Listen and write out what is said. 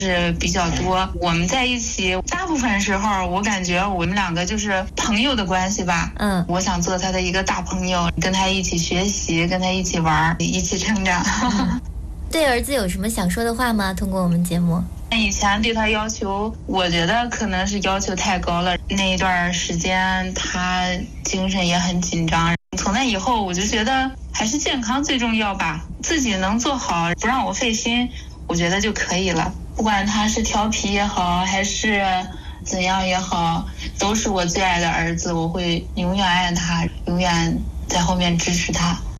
是比较多。我们在一起大部分时候，我感觉我们两个就是朋友的关系吧。我想做他的一个大朋友，跟他一起学习，跟他一起玩，一起成长。 对儿子有什么想说的话吗？通过我们节目。 以前对他要求，我觉得可能是要求太高了。那一段时间他精神也很紧张。从那以后，我就觉得还是健康最重要吧，自己能做好，不让我费心，我觉得就可以了。不管他是调皮也好，还是怎样也好，都是我最爱的儿子，我会永远爱他，永远在后面支持他。